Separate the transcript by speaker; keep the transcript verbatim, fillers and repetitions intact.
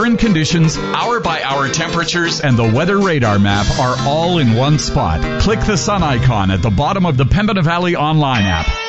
Speaker 1: current conditions, hour-by-hour temperatures, and the weather radar map are all in one spot. Click the sun icon at the bottom of the Pembina Valley online app.